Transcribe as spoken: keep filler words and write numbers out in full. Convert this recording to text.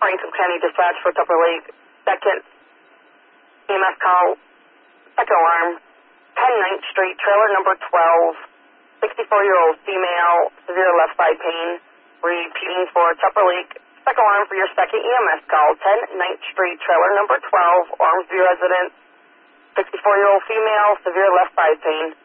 Franklin County Dispatch for Tupper Lake. Second E M S call, second alarm, ten Ninth Street, trailer number twelve, sixty-four-year-old female, severe left side pain. Repeating for Tupper Lake. Second alarm for your second E M S call, ten Ninth Street, trailer number twelve, Ormsby resident, sixty-four-year-old female, severe left side pain.